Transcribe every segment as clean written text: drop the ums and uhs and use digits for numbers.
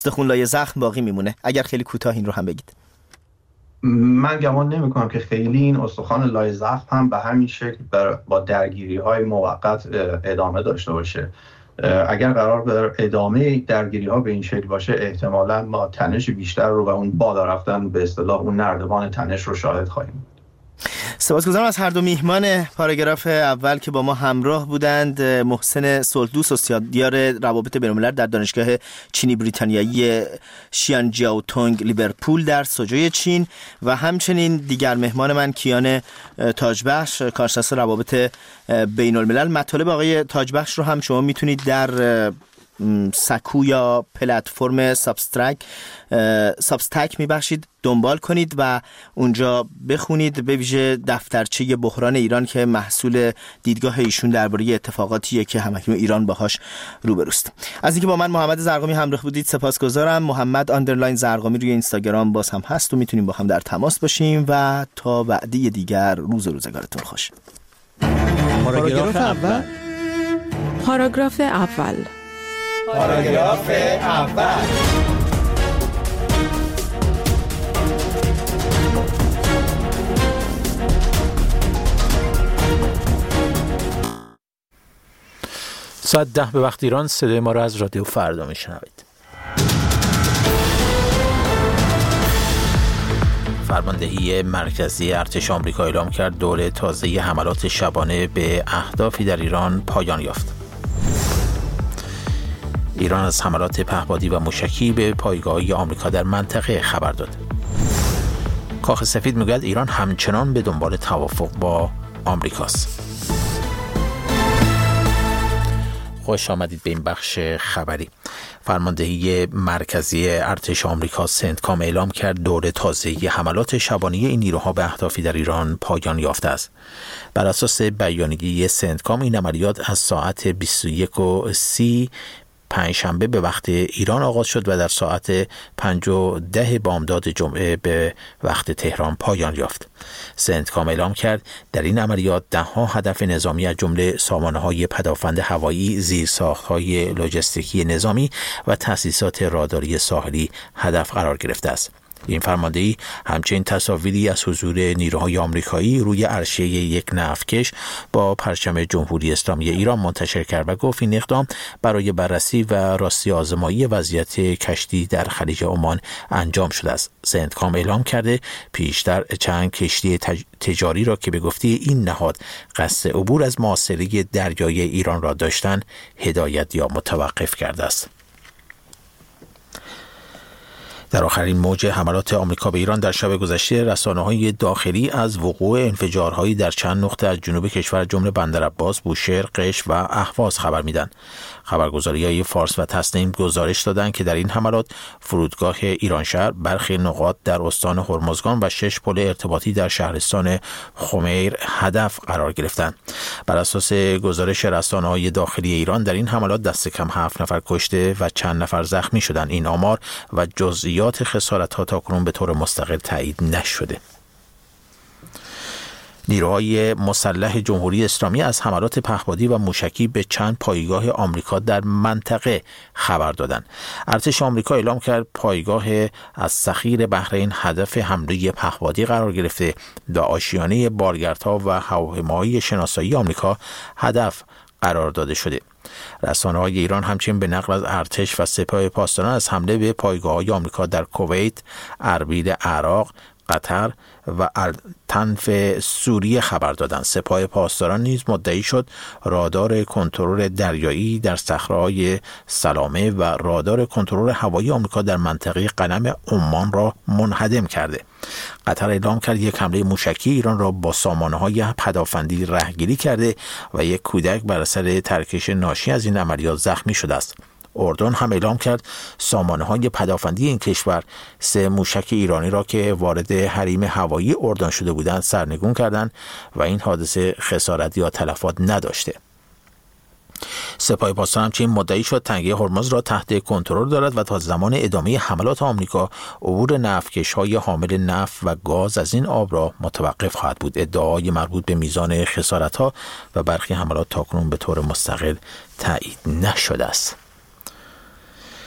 استخون لای زخم باقی میمونه. اگر خیلی کوتاه این رو هم بگید. من گمان نمی‌کنم که خیلی این استخوان لای زخم هم به همین شکل با درگیری‌های موقت ادامه داشته باشه. اگر قرار بر ادامه درگیری‌ها به این شکل باشه، احتمالاً ما تنش بیشتر رو و اون بالا رفتن به اصطلاح اون نردبان تنش رو شاهد خواهیم. سپاسگزارم از هر دو میهمان پاراگراف اول که با ما همراه بودند. محسن صلح‌دوست، استادیار روابط بین‌الملل در دانشگاه چینی بریتانیایی شیانجیاوتونگ لیورپول در سوجوی چین، و همچنین دیگر مهمان من کیان تاجبخش، کارشناس روابط بین‌الملل. مطالب آقای تاجبخش رو هم شما میتونید در سکو یا پلتفرم سابستک دنبال کنید و اونجا بخونید، به ویژه دفترچه بحران ایران که محصول دیدگاه ایشون درباره اتفاقاتیه که همکنون ایران باهاش روبروست. از اینکه با من محمد زرقامی همراه بودید سپاسگزارم. محمد _زرقامی روی اینستاگرام باز هم هست و میتونیم با هم در تماس باشیم و تا وعده دیگر روز و روزگارتون خوش. پاراگراف اول. پاراگراف اول. پاراگراف اول. ساعت 10 به وقت ایران. صدای ما را از رادیو فردا میشنوید. فرماندهی مرکزی ارتش آمریکا اعلام کرد دوره تازه حملات شبانه به اهدافی در ایران پایان یافت. ایران از حملات پهپادی و موشکی به پایگاه‌های آمریکا در منطقه خبر داد. کاخ سفید میگوید ایران همچنان به دنبال توافق با آمریکاست. خوش آمدید به این بخش خبری. فرماندهی مرکزی ارتش آمریکا سنتکام اعلام کرد دوره تازه حملات شبانه این نیروها به اهدافی در ایران پایان یافته است. بر اساس بیانیه سنتکام این عملیات از ساعت 21:30 پنجشنبه به وقت ایران آغاز شد و در ساعت 5:10 بامداد جمعه به وقت تهران پایان یافت. سنتکام اعلام کرد در این عملیات 10 هدف نظامی از جمله سامانه‌های پدافند هوایی، زیرساخت‌های لوجستیکی نظامی و تأسیسات راداری ساحلی هدف قرار گرفته است. این فرماندهی همچنین تصاویری از حضور نیروهای آمریکایی روی عرشه یک نفتکش با پرچم جمهوری اسلامی ایران منتشر کرد و گفت این اقدام برای بررسی و راستی آزمایی وضعیت کشتی در خلیج عمان انجام شده است. سنتکام اعلام کرده پیشتر چند کشتی تجاری را که به گفته این نهاد قصد عبور از محاصره دریایی ایران را داشتند هدایت یا متوقف کرده است. در آخرین موج حملات آمریکا به ایران در شب گذشته رسانه‌های داخلی از وقوع انفجارهایی در چند نقطه از جنوب کشور جمله بندرعباس، بوشهر، قشم و اهواز خبر میدن. خبرگزاری‌های فارس و تسنیم گزارش دادند که در این حملات فرودگاه ایرانشهر، برخی نقاط در استان هرمزگان و 6 پل ارتباطی در شهرستان خمیر هدف قرار گرفتند. بر اساس گزارش رسانه‌های داخلی ایران در این حملات دست کم 7 نفر کشته و چند نفر زخمی شدند. این آمار و جزئیات خسارت‌ها تاکنون به طور مستقل تایید نشده. نیروهای مسلح جمهوری اسلامی از حملات پهپادی و موشکی به چند پایگاه آمریکا در منطقه خبر دادند. ارتش آمریکا اعلام کرد پایگاه از سخیر بحرین هدف حمله پهپادی قرار گرفته و آشیانه بارگردها و هواپیماهای شناسایی آمریکا هدف قرار داده شده. رسانه‌های ایران همچنین به نقل از ارتش و سپاه پاسداران از حمله به پایگاه‌های آمریکا در کویت، اربیل عراق، قطر و التنف سوریه خبر دادند. سپاه پاسداران نیز مدعی شد رادار کنترل دریایی در صحرای سلامه و رادار کنترل هوایی آمریکا در منطقه قلم عمان را منهدم کرده. قطر اعلام کرد یک حمله موشکی ایران را با سامانه‌های پدافندی رهگیری کرده و یک کودک بر اثر ترکش ناشی از این عملیات زخمی شده است. اردن هم اعلام کرد سامانه‌های پدافندی این کشور 3 موشک ایرانی را که وارد حریم هوایی اردن شده بودند سرنگون کردند و این حادثه خسارت یا تلفات نداشته. سپاه پاسداران همچنین مدعی شد تنگه هرمز را تحت کنترل دارد و تا زمان ادامه حملات آمریکا عبور نفتکش‌های حامل نفت و گاز از این آب را متوقف خواهد بود. ادعاهای مربوط به میزان خسارت‌ها و برخی حملات تاکنون به طور مستقل تایید نشده است.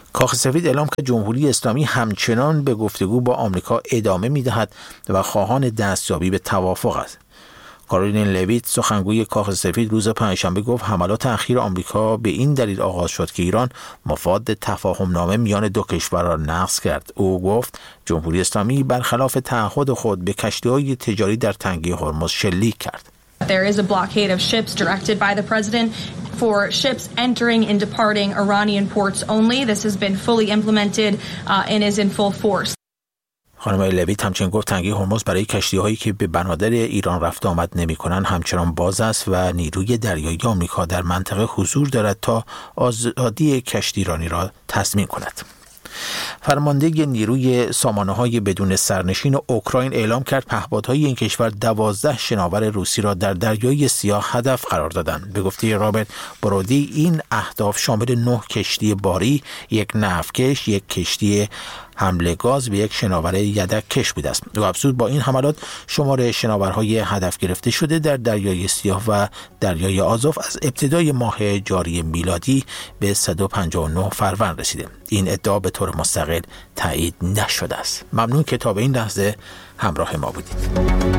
کاخ سفید اعلام کرد جمهوری اسلامی همچنان به گفتگو با آمریکا ادامه می‌دهد و خواهان دستیابی به توافق است. کارولین لویت سخنگوی کاخ سفید روز پنجشنبه گفت حملات اخیر آمریکا به این دلیل آغاز شد که ایران مفاد تفاهمنامه میان دو کشور را نقض کرد. او گفت جمهوری اسلامی برخلاف تعهد خود به کشتی‌های تجاری در تنگه هرمز شلیک کرد. There is a blockade of ships directed by the president for ships entering and departing Iranian ports only. This has been fully implemented and is in full force. خانم لویت همچنین گفت تنگه هرمز برای کشتی‌هایی که به بنادر ایران رفت آمد نمی‌کنند همچنان باز است و نیروی دریایی آمریکا در منطقه حضور دارد تا آزادی کشتیرانی را تضمین کند. فرمانده نیروی سامانه‌های بدون سرنشین اوکراین اعلام کرد پهپادهای این کشور 12 شناور روسی را در دریای سیاه هدف قرار دادند. به گفته رابرت برودی این اهداف شامل 9 کشتی باری، 1 نفتکش، 1 کشتی حمله گاز و 1 شناور یدک کش بوده است. او افزود با این حملات شمار شناورهای هدف گرفته شده در دریای سیاه و دریای آزوف از ابتدای ماه جاری میلادی به 159 فروند رسیده. این ادعا به طور مستقل تایید نشده است. ممنون که تا به این لحظه همراه ما بودید.